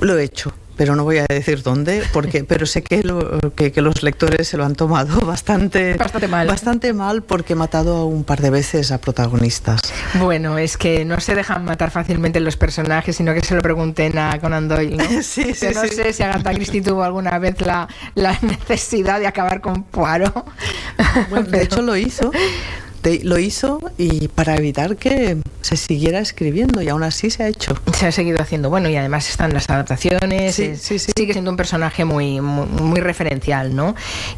Lo he hecho, pero no voy a decir dónde, pero sé que los lectores se lo han tomado bastante mal porque he matado un par de veces a protagonistas. Bueno, es que no se dejan matar fácilmente los personajes, sino que se lo pregunten a Conan Doyle, ¿no? Sí. Yo no sé si Agatha Christie tuvo alguna vez la necesidad de acabar con Poirot. Bueno, de hecho lo hizo y para evitar que se siguiera escribiendo, y aún así se ha hecho. Se ha seguido haciendo, bueno, y además están las adaptaciones, sí. Sigue siendo un personaje muy referencial, ¿no?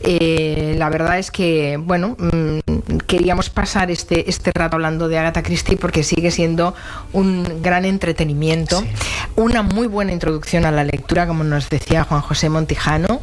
La verdad es que, bueno, queríamos pasar este rato hablando de Agatha Christie porque sigue siendo un gran entretenimiento, una muy buena introducción a la lectura, como nos decía Juan José Montijano,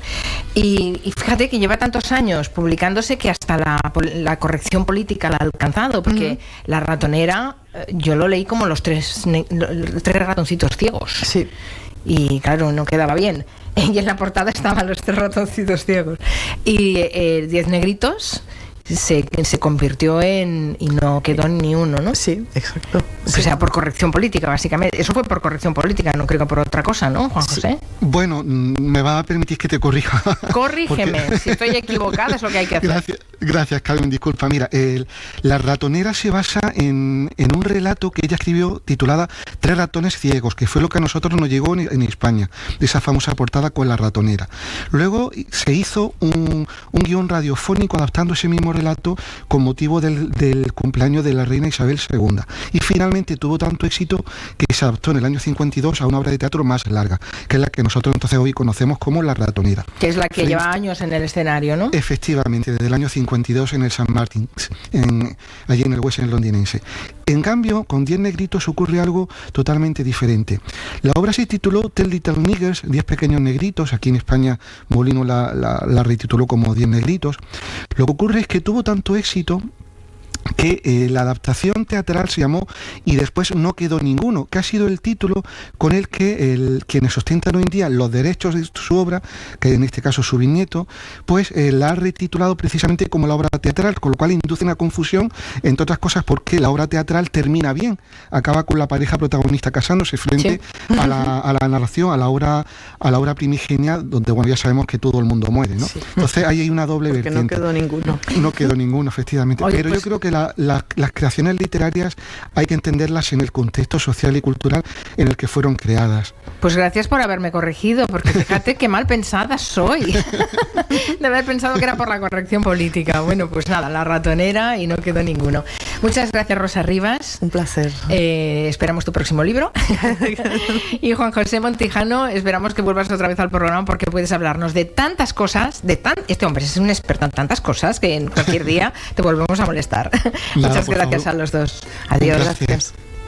y fíjate que lleva tantos años publicándose que hasta la corrección política la ha alcanzado, porque La ratonera, yo lo leí como los tres ratoncitos ciegos. Sí. Y claro, no quedaba bien. Y en la portada estaban los 3 ratoncitos ciegos. Y 10 negritos se convirtió y no quedó ni uno, ¿no? Sí, exacto. O sea, por corrección política, básicamente. Eso fue por corrección política, no creo que por otra cosa, ¿no, Juan José? Bueno, me va a permitir que te corrija. Corrígeme, porque si estoy equivocada es lo que hay que hacer. Gracias, Carmen, disculpa. Mira, La ratonera se basa en un relato que ella escribió titulada 3 ratones ciegos, que fue lo que a nosotros nos llegó en España, de esa famosa portada con La ratonera. Luego se hizo un guión radiofónico adaptando ese mismo relato con motivo del cumpleaños de la reina Isabel II. Y finalmente tuvo tanto éxito que se adaptó en el año 52 a una obra de teatro más larga, que es la que nosotros entonces hoy conocemos como La ratonera. Que es la que lleva años en el escenario, ¿no? Efectivamente, desde el año 52 en el St. Martin's, allí en el West End londinense. En cambio, con 10 negritos ocurre algo totalmente diferente. La obra se tituló 10 Little Niggers, 10 pequeños negritos. Aquí en España Molino la retituló como 10 negritos. Lo que ocurre es que tuvo tanto éxito que la adaptación teatral se llamó Y después no quedó ninguno, que ha sido el título con el que quienes ostentan hoy en día los derechos de su obra, que en este caso su bisnieto, pues la ha retitulado precisamente como la obra teatral, con lo cual induce una confusión, entre otras cosas porque la obra teatral termina bien, acaba con la pareja protagonista casándose frente a la narración, a la obra primigenia, donde bueno, ya sabemos que todo el mundo muere, ¿no? Sí. Entonces ahí hay una doble vertiente. No quedó ninguno. No quedó ninguno, efectivamente. Oye, pero pues, yo creo que las creaciones literarias hay que entenderlas en el contexto social y cultural en el que fueron creadas. Pues gracias por haberme corregido, porque fíjate qué mal pensada soy de haber pensado que era por la corrección política. Bueno, pues nada, La ratonera y no quedó ninguno. Muchas gracias, Rosa Rivas. Un placer. Esperamos tu próximo libro. Y Juan José Montijano, esperamos que vuelvas otra vez al programa porque puedes hablarnos de tantas cosas, este hombre es un experto en tantas cosas que en cualquier día te volvemos a molestar. Muchas gracias a los dos. Adiós. Gracias.